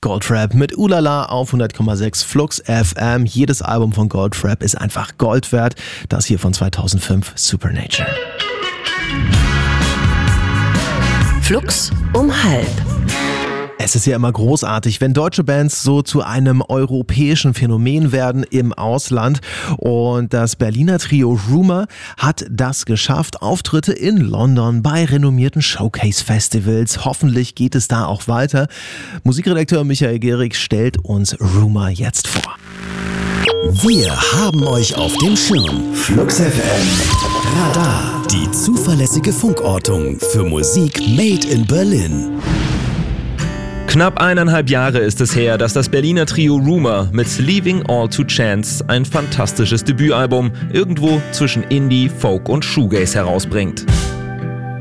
Goldfrapp mit Ulala auf 100,6 Flux FM. Jedes Album von Goldfrapp ist einfach Gold wert. Das hier von 2005, Supernature. Flux um 12:30. Es ist ja immer großartig, wenn deutsche Bands so zu einem europäischen Phänomen werden im Ausland. Und das Berliner Trio Rumour hat das geschafft. Auftritte in London bei renommierten Showcase-Festivals. Hoffentlich geht es da auch weiter. Musikredakteur Michael Gehrig stellt uns Rumour jetzt vor. Wir haben euch auf dem Schirm. Flux FM Radar. Die zuverlässige Funkortung für Musik made in Berlin. Knapp 1,5 Jahre ist es her, dass das Berliner Trio Rumour mit Leaving All to Chance ein fantastisches Debütalbum irgendwo zwischen Indie, Folk und Shoegaze herausbringt.